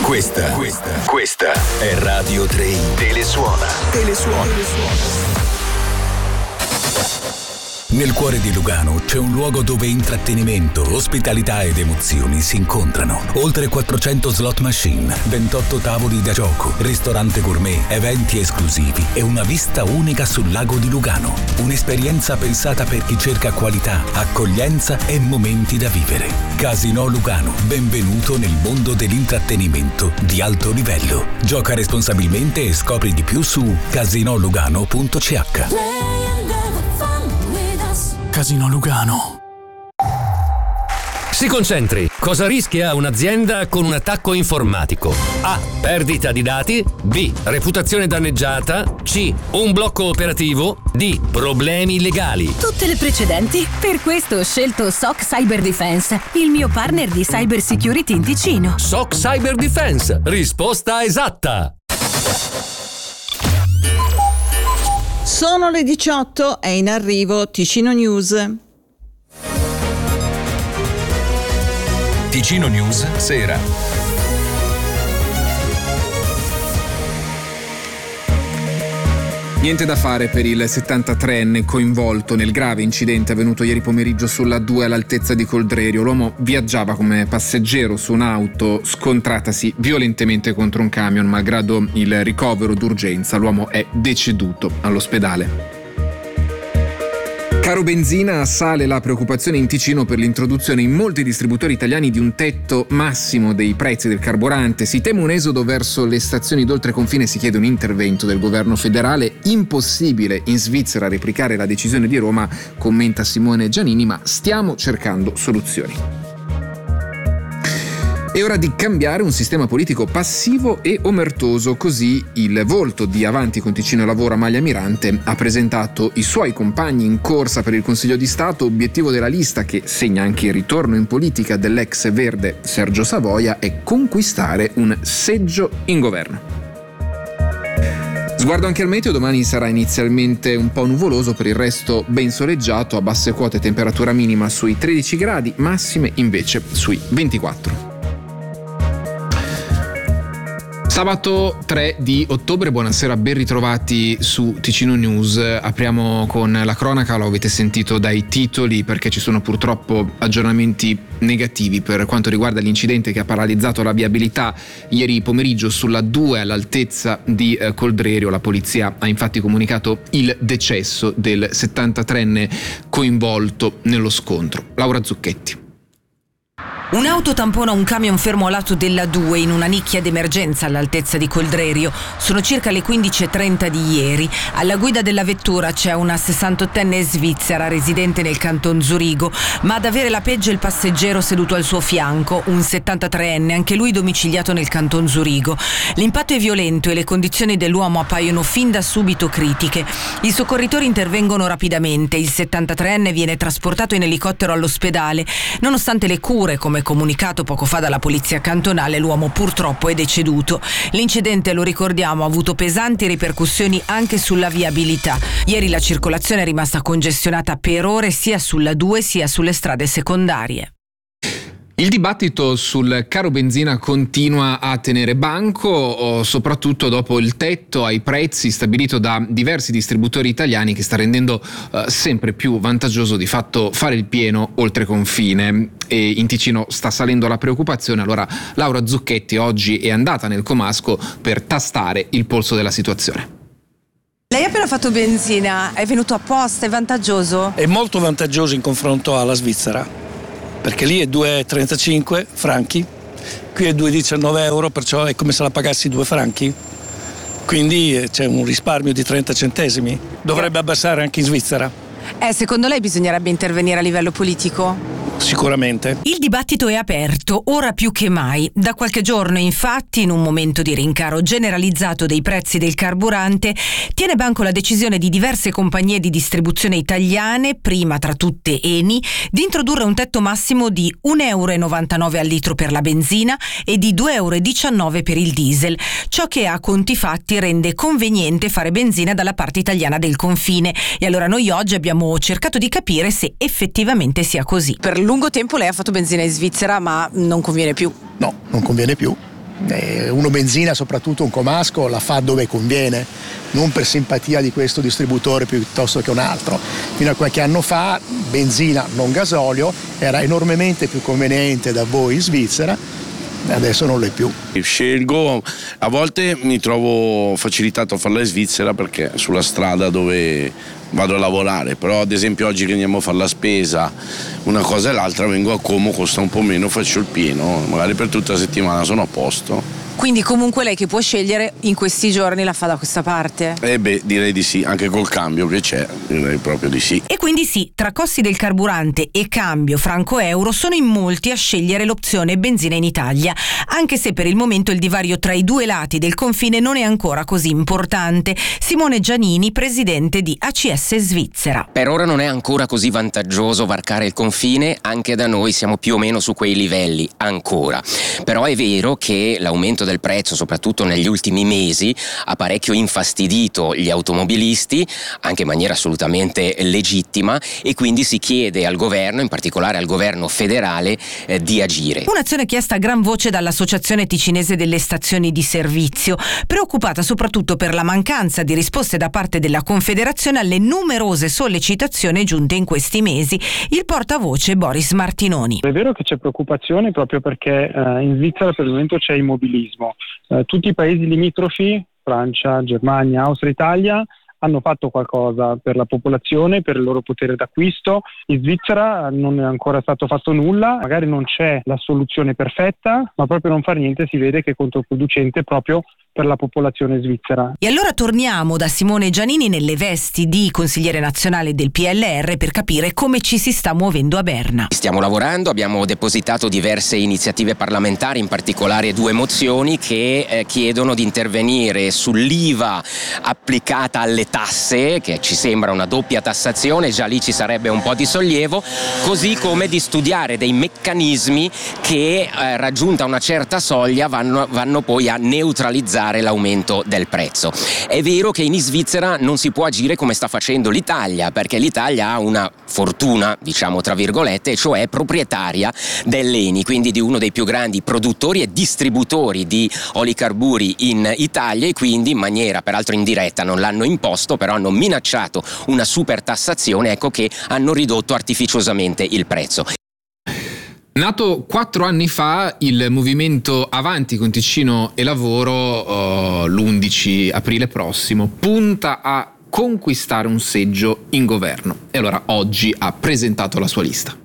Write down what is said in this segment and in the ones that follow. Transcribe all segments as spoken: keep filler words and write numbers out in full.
Questa, questa, questa è Radio tre. Telesuona. Telesuona. Telesuona. Nel cuore di Lugano c'è un luogo dove intrattenimento, ospitalità ed emozioni si incontrano. Oltre quattrocento slot machine, ventotto tavoli da gioco, ristorante gourmet, eventi esclusivi e una vista unica sul lago di Lugano. Un'esperienza pensata per chi cerca qualità, accoglienza e momenti da vivere. Casino Lugano, benvenuto nel mondo dell'intrattenimento di alto livello. Gioca responsabilmente e scopri di più su casino lugano punto c h. Casino Lugano. Si concentri. Cosa rischia un'azienda con un attacco informatico? A. Perdita di dati. B. Reputazione danneggiata. C. Un blocco operativo. D. Problemi legali. Tutte le precedenti. Per questo ho scelto S O C Cyber Defense, il mio partner di cyber security in Ticino. S O C Cyber Defense. Risposta esatta. Sono le diciotto, è in arrivo Ticino News. Ticino News Sera. Niente da fare per il settantatreenne coinvolto nel grave incidente avvenuto ieri pomeriggio sulla due all'altezza di Coldrerio. L'uomo viaggiava come passeggero su un'auto scontratasi violentemente contro un camion. Malgrado il ricovero d'urgenza, l'uomo è deceduto all'ospedale. Caro benzina, sale la preoccupazione in Ticino per l'introduzione in molti distributori italiani di un tetto massimo dei prezzi del carburante. Si teme un esodo verso le stazioni d'oltreconfine, si chiede un intervento del governo federale. Impossibile in Svizzera replicare la decisione di Roma, commenta Simone Giannini, ma stiamo cercando soluzioni. È ora di cambiare un sistema politico passivo e omertoso, così il volto di Avanti con Ticino Lavoro Amalia Mirante ha presentato i suoi compagni in corsa per il Consiglio di Stato. Obiettivo della lista, che segna anche il ritorno in politica dell'ex verde Sergio Savoia, è conquistare un seggio in governo. Sguardo anche al meteo, domani sarà inizialmente un po' nuvoloso, per il resto ben soleggiato, a basse quote temperatura minima sui tredici gradi, massime invece sui ventiquattro. Sabato tre di ottobre, buonasera, ben ritrovati su Ticino News. Apriamo con la cronaca, lo avete sentito dai titoli, perché ci sono purtroppo aggiornamenti negativi per quanto riguarda l'incidente che ha paralizzato la viabilità ieri pomeriggio sulla due all'altezza di eh, Coldrerio. La polizia ha infatti comunicato il decesso del settantatreenne coinvolto nello scontro. Laura Zucchetti. Un'auto tampona un camion fermo a lato della due in una nicchia d'emergenza all'altezza di Coldrerio. Sono circa le quindici e trenta di ieri. Alla guida della vettura c'è una sessantottenne svizzera residente nel canton Zurigo, ma ad avere la peggio è il passeggero seduto al suo fianco, un settantatreenne, anche lui domiciliato nel canton Zurigo. L'impatto è violento e le condizioni dell'uomo appaiono fin da subito critiche. I soccorritori intervengono rapidamente. Il settantatreenne viene trasportato in elicottero all'ospedale. Nonostante le cure, come comunicato poco fa dalla polizia cantonale, l'uomo purtroppo è deceduto. L'incidente, lo ricordiamo, ha avuto pesanti ripercussioni anche sulla viabilità. Ieri la circolazione è rimasta congestionata per ore sia sulla due sia sulle strade secondarie. Il dibattito sul caro benzina continua a tenere banco, soprattutto dopo il tetto ai prezzi stabilito da diversi distributori italiani, che sta rendendo eh, sempre più vantaggioso di fatto fare il pieno oltre confine. E in Ticino sta salendo la preoccupazione. Allora Laura Zucchetti oggi è andata nel comasco per tastare il polso della situazione. Lei ha appena fatto benzina, è venuto apposta, è vantaggioso? È molto vantaggioso in confronto alla Svizzera, perché lì è due virgola trentacinque franchi, qui è due virgola diciannove euro, perciò è come se la pagassi due franchi, quindi c'è un risparmio di trenta centesimi. Dovrebbe abbassare anche in Svizzera. Eh, secondo lei bisognerebbe intervenire a livello politico? Sicuramente. Il dibattito è aperto, ora più che mai. Da qualche giorno, infatti, in un momento di rincaro generalizzato dei prezzi del carburante, tiene banco la decisione di diverse compagnie di distribuzione italiane, prima tra tutte Eni, di introdurre un tetto massimo di un euro e novantanove al litro per la benzina e di due euro e diciannove per il diesel, ciò che a conti fatti rende conveniente fare benzina dalla parte italiana del confine. E allora noi oggi abbiamo cercato di capire se effettivamente sia così. Per lungo tempo lei ha fatto benzina in Svizzera, ma non conviene più. No, non conviene più. Eh, uno benzina, soprattutto un comasco, la fa dove conviene, non per simpatia di questo distributore piuttosto che un altro. Fino a qualche anno fa benzina, non gasolio, era enormemente più conveniente da voi in Svizzera, adesso non lo è più. Scelgo, a volte mi trovo facilitato a farla in Svizzera perché sulla strada dove vado a lavorare, però ad esempio oggi che andiamo a fare la spesa, una cosa e l'altra, vengo a Como, costa un po' meno, faccio il pieno, magari per tutta la settimana sono a posto. Quindi comunque lei che può scegliere in questi giorni la fa da questa parte? Eh beh, direi di sì, anche col cambio che c'è, direi proprio di sì. E quindi sì, tra costi del carburante e cambio franco-euro sono in molti a scegliere l'opzione benzina in Italia, anche se per il momento il divario tra i due lati del confine non è ancora così importante. Simone Giannini, presidente di A C S Svizzera. Per ora non è ancora così vantaggioso varcare il confine, anche da noi siamo più o meno su quei livelli ancora. Però è vero che l'aumento del prezzo, soprattutto negli ultimi mesi, ha parecchio infastidito gli automobilisti, anche in maniera assolutamente legittima, e quindi si chiede al governo, in particolare al governo federale, eh, di agire. Un'azione chiesta a gran voce dall'Associazione Ticinese delle Stazioni di Servizio, preoccupata soprattutto per la mancanza di risposte da parte della Confederazione alle numerose sollecitazioni giunte in questi mesi. Il portavoce Boris Martinoni. È vero che c'è preoccupazione proprio perché eh, in Svizzera per il momento c'è immobilismo. Eh, tutti i paesi limitrofi, Francia, Germania, Austria, Italia, hanno fatto qualcosa per la popolazione, per il loro potere d'acquisto. In Svizzera non è ancora stato fatto nulla, magari non c'è la soluzione perfetta, ma proprio non far niente si vede che è controproducente proprio per la popolazione svizzera. E allora torniamo da Simone Giannini nelle vesti di consigliere nazionale del P L R per capire come ci si sta muovendo a Berna. Stiamo lavorando, abbiamo depositato diverse iniziative parlamentari, in particolare due mozioni che eh, chiedono di intervenire sull'I V A applicata alle tasse, che ci sembra una doppia tassazione, già lì ci sarebbe un po' di sollievo, così come di studiare dei meccanismi che eh, raggiunta una certa soglia vanno, vanno poi a neutralizzare l'aumento del prezzo. È vero che in Svizzera non si può agire come sta facendo l'Italia, perché l'Italia ha una fortuna, diciamo tra virgolette, cioè è proprietaria dell'E N I, quindi di uno dei più grandi produttori e distributori di olicarburi in Italia, e quindi in maniera peraltro indiretta, non l'hanno imposto, però hanno minacciato una super tassazione, ecco che hanno ridotto artificiosamente il prezzo. Nato quattro anni fa, il movimento Avanti con Ticino e Lavoro, uh, l'undici aprile prossimo, punta a conquistare un seggio in governo. E allora oggi ha presentato la sua lista.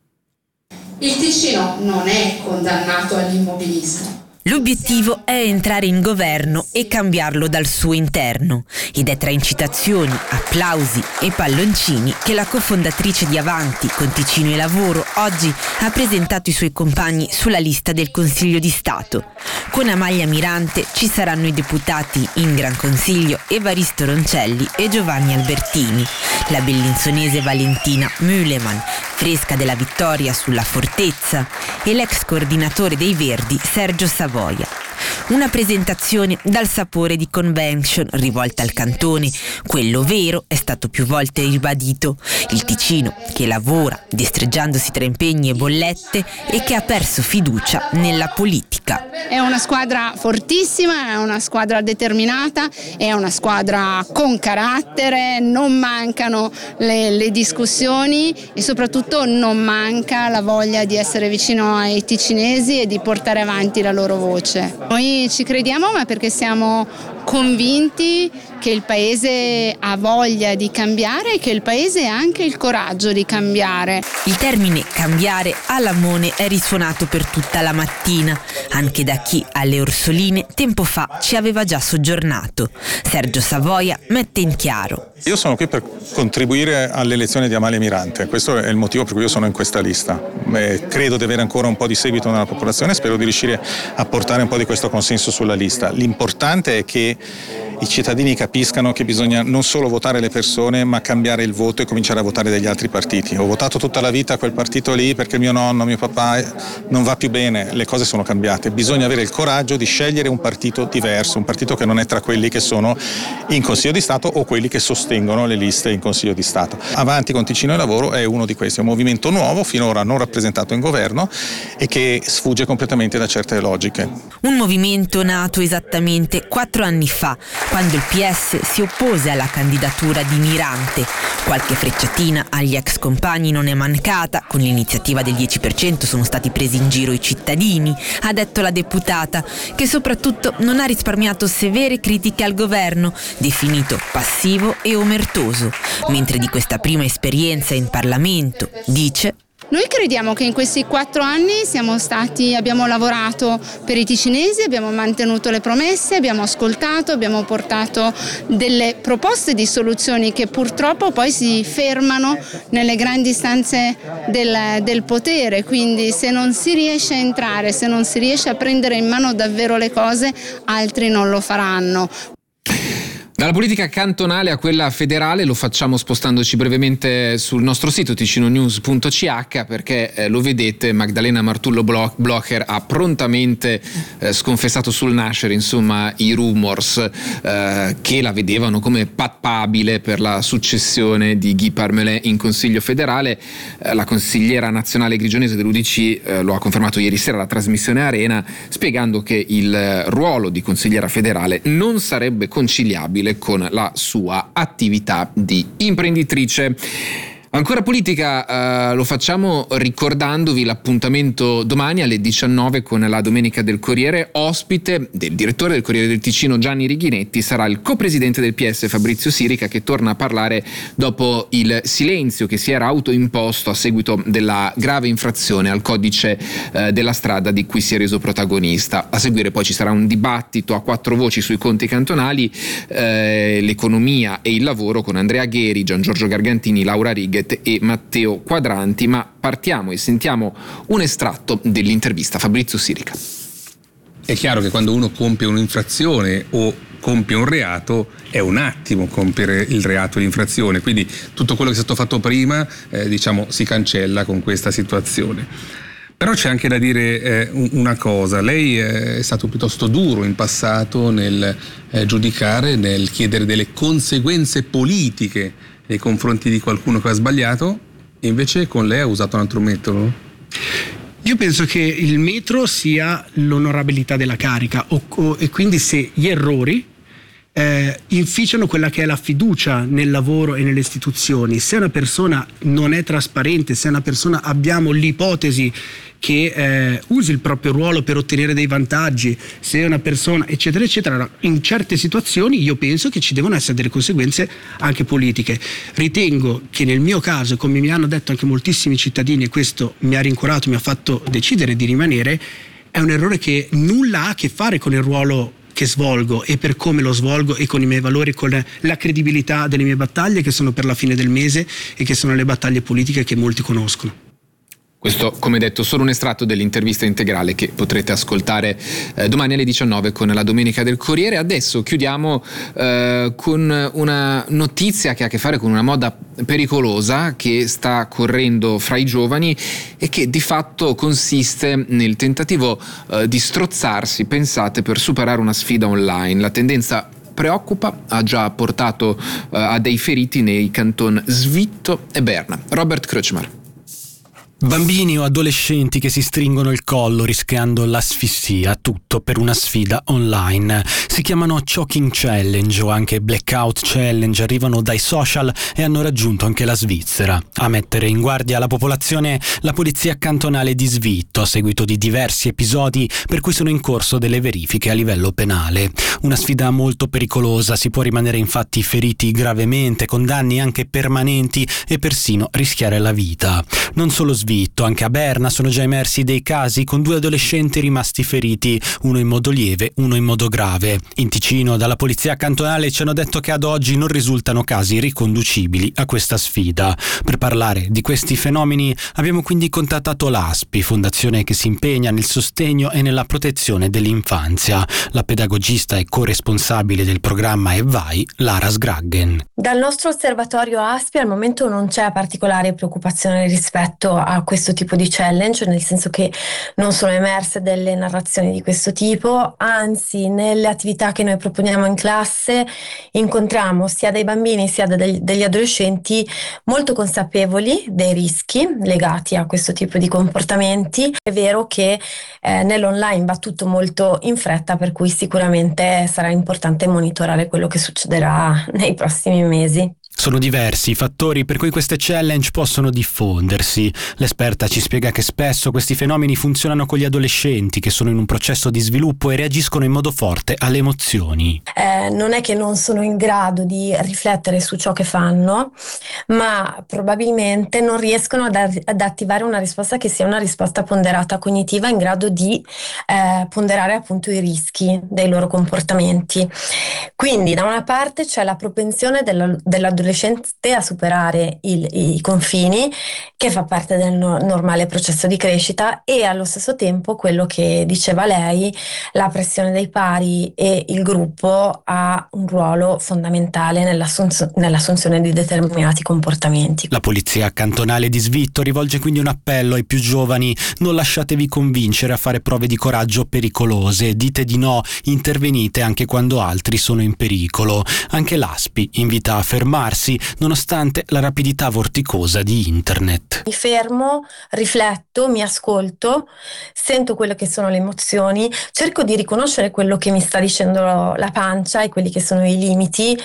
Il Ticino non è condannato all'immobilismo. L'obiettivo è entrare in governo e cambiarlo dal suo interno, ed è tra incitazioni, applausi e palloncini che la cofondatrice di Avanti con Ticino e Lavoro oggi ha presentato i suoi compagni sulla lista del Consiglio di Stato. Con Amalia Mirante ci saranno i deputati in Gran Consiglio Evaristo Roncelli e Giovanni Albertini, la bellinzonese Valentina Mühlemann, fresca della vittoria sulla Fortezza, e l'ex coordinatore dei Verdi Sergio Savoia. Una presentazione dal sapore di convention rivolta al cantone. Quello vero è stato più volte ribadito: il Ticino che lavora destreggiandosi tra impegni e bollette e che ha perso fiducia nella politica. È una squadra fortissima, è una squadra determinata, è una squadra con carattere, non mancano le, le discussioni e soprattutto non manca la voglia di essere vicino ai ticinesi e di portare avanti la loro voce. Noi ci crediamo, ma perché siamo convinti che il Paese ha voglia di cambiare e che il Paese ha anche il coraggio di cambiare. Il termine cambiare a Lamone è risuonato per tutta la mattina, anche da chi alle Orsoline tempo fa ci aveva già soggiornato. Sergio Savoia mette in chiaro: io sono qui per contribuire all'elezione di Amalia Mirante, questo è il motivo per cui io sono in questa lista. Eh, credo di avere ancora un po' di seguito nella popolazione, spero di riuscire a portare un po' di questo consenso sulla lista. L'importante è che i cittadini capiscano che bisogna non solo votare le persone ma cambiare il voto e cominciare a votare degli altri partiti. Ho votato tutta la vita quel partito lì perché mio nonno, mio papà non va più bene, le cose sono cambiate, bisogna avere il coraggio di scegliere un partito diverso, un partito che non è tra quelli che sono in Consiglio di Stato o quelli che sostengono le liste in Consiglio di Stato. Avanti con Ticino e Lavoro è uno di questi, è un movimento nuovo, finora non rappresentato in governo e che sfugge completamente da certe logiche. Un movimento nato esattamente quattro anni fa, quando il P S si oppose alla candidatura di Mirante. Qualche frecciatina agli ex compagni non è mancata, con l'iniziativa del dieci per cento sono stati presi in giro i cittadini, ha detto la deputata, che soprattutto non ha risparmiato severe critiche al governo, definito passivo e omertoso, mentre di questa prima esperienza in Parlamento dice: noi crediamo che in questi quattro anni siamo stati, abbiamo lavorato per i ticinesi, abbiamo mantenuto le promesse, abbiamo ascoltato, abbiamo portato delle proposte di soluzioni che purtroppo poi si fermano nelle grandi stanze del, del potere, quindi se non si riesce a entrare, se non si riesce a prendere in mano davvero le cose, altri non lo faranno. Dalla politica cantonale a quella federale lo facciamo spostandoci brevemente sul nostro sito ticinonews punto c h, perché eh, lo vedete, Magdalena Martullo Blocher ha prontamente eh, sconfessato sul nascere insomma i rumors eh, che la vedevano come papabile per la successione di Guy Parmelin in Consiglio federale. Eh, la consigliera nazionale grigionese dell'U D C eh, lo ha confermato ieri sera alla trasmissione Arena, spiegando che il ruolo di consigliera federale non sarebbe conciliabile con la sua attività di imprenditrice. Ancora politica, eh, lo facciamo ricordandovi l'appuntamento domani alle diciannove con la Domenica del Corriere. Ospite del direttore del Corriere del Ticino Gianni Righinetti sarà il copresidente del P S Fabrizio Sirica, che torna a parlare dopo il silenzio che si era autoimposto a seguito della grave infrazione al codice eh, della strada di cui si è reso protagonista. A seguire poi ci sarà un dibattito a quattro voci sui conti cantonali, eh, l'economia e il lavoro con Andrea Gheri, Gian Giorgio Gargantini, Laura Righet e Matteo Quadranti, ma partiamo e sentiamo un estratto dell'intervista a Fabrizio Sirica. È chiaro che quando uno compie un'infrazione o compie un reato è un attimo compiere il reato e l'infrazione, quindi tutto quello che è stato fatto prima eh, diciamo si cancella con questa situazione. Però c'è anche da dire eh, una cosa: lei è stato piuttosto duro in passato nel eh, giudicare, nel chiedere delle conseguenze politiche nei confronti di qualcuno che ha sbagliato, e invece con lei ha usato un altro metodo? Io penso che il metro sia l'onorabilità della carica o, o, e quindi se gli errori eh, inficiano quella che è la fiducia nel lavoro e nelle istituzioni, se una persona non è trasparente, se una persona abbiamo l'ipotesi che eh, usi il proprio ruolo per ottenere dei vantaggi, se una persona eccetera eccetera, in certe situazioni io penso che ci devono essere delle conseguenze anche politiche. Ritengo che nel mio caso, come mi hanno detto anche moltissimi cittadini, e questo mi ha rincuorato, mi ha fatto decidere di rimanere, è un errore che nulla ha a che fare con il ruolo che svolgo e per come lo svolgo e con i miei valori, con la credibilità delle mie battaglie, che sono per la fine del mese e che sono le battaglie politiche che molti conoscono. Questo, come detto, solo un estratto dell'intervista integrale che potrete ascoltare eh, domani alle diciannove con la Domenica del Corriere. Adesso chiudiamo eh, con una notizia che ha a che fare con una moda pericolosa che sta correndo fra i giovani e che di fatto consiste nel tentativo eh, di strozzarsi, pensate, per superare una sfida online. La tendenza preoccupa, ha già portato eh, a dei feriti nei canton Svitto e Berna. Robert Kröchmar. Bambini o adolescenti che si stringono il collo rischiando l'asfissia, tutto per una sfida online. Si chiamano Choking Challenge o anche Blackout Challenge, arrivano dai social e hanno raggiunto anche la Svizzera. A mettere in guardia la popolazione la polizia cantonale di Svitto, a seguito di diversi episodi per cui sono in corso delle verifiche a livello penale. Una sfida molto pericolosa, si può rimanere infatti feriti gravemente, con danni anche permanenti e persino rischiare la vita. Non solo Svitto, Svitto. Anche a Berna sono già emersi dei casi con due adolescenti rimasti feriti, uno in modo lieve, uno in modo grave. In Ticino dalla polizia cantonale ci hanno detto che ad oggi non risultano casi riconducibili a questa sfida. Per parlare di questi fenomeni abbiamo quindi contattato l'A S P I, fondazione che si impegna nel sostegno e nella protezione dell'infanzia. La pedagogista e corresponsabile del programma E V A I, Lara Sgraggen. Dal nostro osservatorio A S P I al momento non c'è particolare preoccupazione rispetto a questo tipo di challenge, nel senso che non sono emerse delle narrazioni di questo tipo, anzi nelle attività che noi proponiamo in classe incontriamo sia dei bambini sia degli, degli adolescenti molto consapevoli dei rischi legati a questo tipo di comportamenti. È vero che eh, nell'online va tutto molto in fretta, per cui sicuramente sarà importante monitorare quello che succederà nei prossimi mesi. Sono diversi i fattori per cui queste challenge possono diffondersi. L'esperta ci spiega che spesso questi fenomeni funzionano con gli adolescenti che sono in un processo di sviluppo e reagiscono in modo forte alle emozioni. Eh, non è che non sono in grado di riflettere su ciò che fanno, ma probabilmente non riescono ad, ad attivare una risposta che sia una risposta ponderata cognitiva in grado di eh, ponderare appunto i rischi dei loro comportamenti. Quindi da una parte c'è la propensione della, dell'adolescente a superare il, i confini, che fa parte del no, normale processo di crescita, e allo stesso tempo quello che diceva lei, la pressione dei pari e il gruppo ha un ruolo fondamentale nell'assunz- nell'assunzione di determinati comportamenti. La polizia cantonale di Svitto rivolge quindi un appello ai più giovani: non lasciatevi convincere a fare prove di coraggio pericolose, dite di no, intervenite anche quando altri sono in pericolo. Anche l'A S P I invita a fermarsi nonostante la rapidità vorticosa di internet. Mi fermo, rifletto, mi ascolto, sento quelle che sono le emozioni, cerco di riconoscere quello che mi sta dicendo la pancia e quelli che sono i limiti,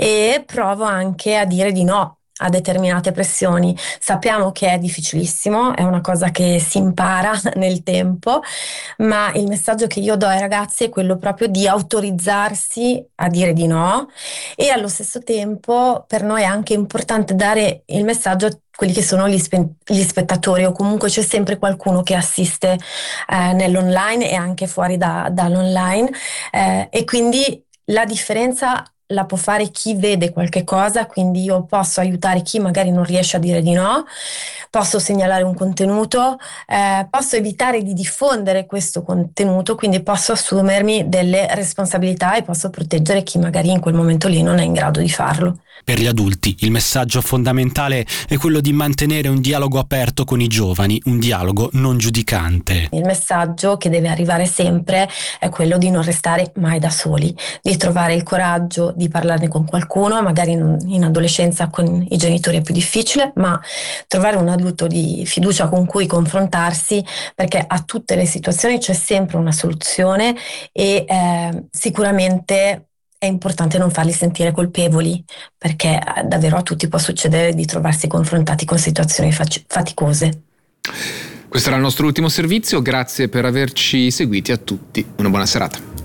e provo anche a dire di no a determinate pressioni. Sappiamo che è difficilissimo, è una cosa che si impara nel tempo, ma il messaggio che io do ai ragazzi è quello proprio di autorizzarsi a dire di no, e allo stesso tempo per noi è anche importante dare il messaggio a quelli che sono gli, spe- gli spettatori, o comunque c'è sempre qualcuno che assiste eh, nell'online e anche fuori da, dall'online, eh, e quindi la differenza la può fare chi vede qualche cosa, quindi io posso aiutare chi magari non riesce a dire di no, posso segnalare un contenuto, eh, posso evitare di diffondere questo contenuto, quindi posso assumermi delle responsabilità e posso proteggere chi magari in quel momento lì non è in grado di farlo. Per gli adulti il messaggio fondamentale è quello di mantenere un dialogo aperto con i giovani, un dialogo non giudicante. Il messaggio che deve arrivare sempre è quello di non restare mai da soli, di trovare il coraggio di parlarne con qualcuno, magari in adolescenza con i genitori è più difficile, ma trovare un adulto di fiducia con cui confrontarsi, perché a tutte le situazioni c'è sempre una soluzione, e eh, sicuramente è importante non farli sentire colpevoli, perché davvero a tutti può succedere di trovarsi confrontati con situazioni fac- faticose. Questo era il nostro ultimo servizio, grazie per averci seguiti a tutti, una buona serata.